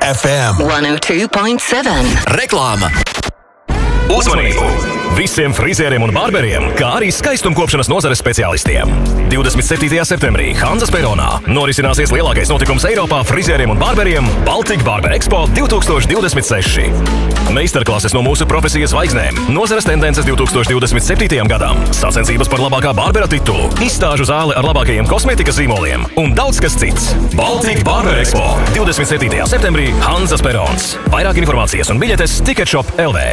FM 102.7. Reklāma. Uzmanību! Visiem frizieriem un barberiem, kā arī skaistumkopšanas nozares speciālistiem. 27. septembrī Hanzas peronā norisināsies lielākais notikums Eiropā frizieriem un barberiem – Baltic Barber Expo 2026. Meistarklases no mūsu profesijas zvaigznēm, nozares tendences 2027. gadam, sacensības par labākā barbera titulu, izstāžu zāle ar labākajiem kosmētikas zīmoliem un daudz kas cits. Baltic Barber Expo 27. septembrī Hanzas perons. Vairāk informācijas un biļetes Ticketshop LV.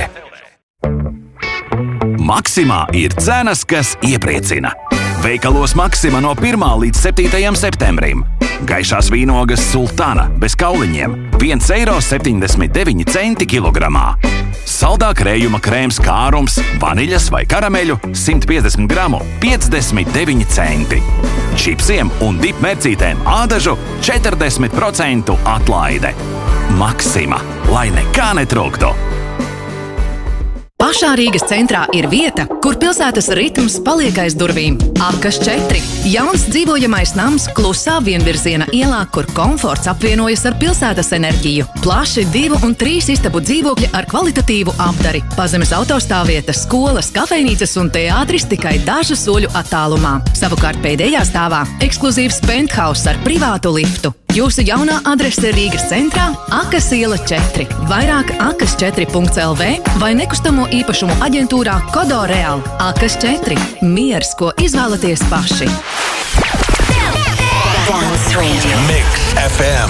Maksimā ir cenas, kas iepriecina. Veikalos Maksima no 1. līdz 7. septembrim. Gaišās vīnogas Sultana bez kauliņiem – 1,79 eiro kilogramā. Saldā krējuma krēms kārums, vaniļas vai karameļu 150 gramu – 59 centi. Čipsiem un dipmercītēm ādažu 40% atlaide. Maksima, lai nekā netrūktu. Pašā Rīgas centrā ir vieta, kur pilsētas ritms paliek aiz durvīm. Akas 4. Jauns dzīvojamais nams klusā vienvirziena ielā, kur komforts apvienojas ar pilsētas enerģiju. Plaši 2 un 3 istabu dzīvokļi ar kvalitatīvu apdari. Pazemes autostāvvietas, skolas, kafejnīcas un teātris tikai dažu soļu attālumā. Savukārt pēdējā stāvā ekskluzīvs penthouse ar privātu liftu. Jūsu jaunā adrese Rīgas centrā – Akas iela 4. Vairāk akas4.lv vai nekustamo īpašumu aģentūrā Kodo Real. Akas 4. Miers, ko izvēlaties paši. Mix FM